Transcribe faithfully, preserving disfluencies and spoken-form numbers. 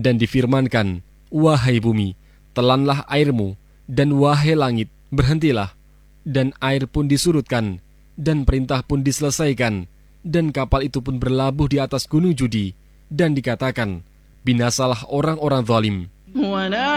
Dan difirmankan, wahai bumi, telanlah airmu, dan wahai langit, berhentilah. Dan air pun disurutkan, dan perintah pun diselesaikan, dan kapal itu pun berlabuh di atas gunung Judi, dan dikatakan, binasalah orang-orang zalim.